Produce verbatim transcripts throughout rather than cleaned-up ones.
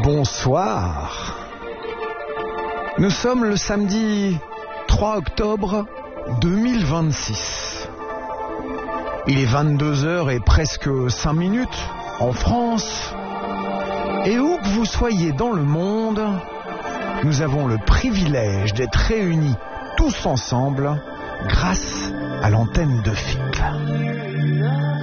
bonsoir. Nous sommes le samedi trois octobre deux mille vingt-six. Il est vingt-deux heures et presque cinq minutes en France. Et où que vous soyez dans le monde, nous avons le privilège d'être réunis tous ensemble grâce à l'antenne de F I C.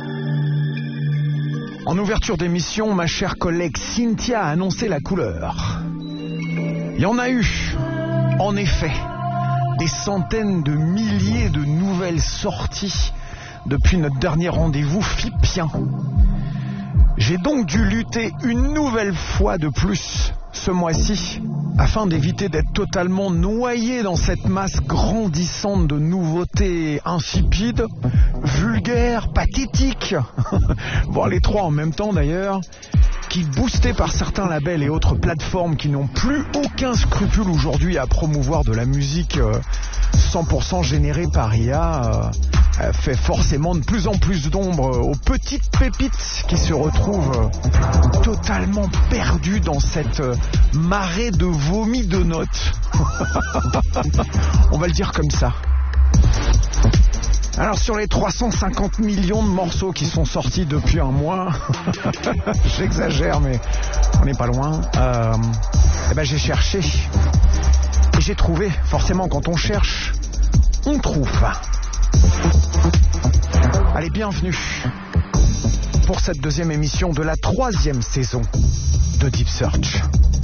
En ouverture d'émission, ma chère collègue Cynthia a annoncé la couleur. Il y en a eu, en effet, des centaines de milliers de nouvelles sorties depuis notre dernier rendez-vous fipien. J'ai donc dû lutter une nouvelle fois de plus ce mois-ci afin d'éviter d'être totalement noyé dans cette masse grandissante de nouveautés insipides, vulgaires, pathétiques, voire les trois en même temps d'ailleurs, qui, boostés par certains labels et autres plateformes qui n'ont plus aucun scrupule aujourd'hui à promouvoir de la musique cent pour cent générée par I A, euh, fait forcément de plus en plus d'ombre aux petites pépites qui se retrouvent totalement perdues dans cette marée de vomi de notes. On va le dire comme ça. Alors sur les trois cent cinquante millions de morceaux qui sont sortis depuis un mois, j'exagère mais on n'est pas loin, euh, eh ben j'ai cherché et j'ai trouvé. Forcément quand on cherche, on trouve. Allez, bienvenue pour cette deuxième émission de la troisième saison de Deep Search.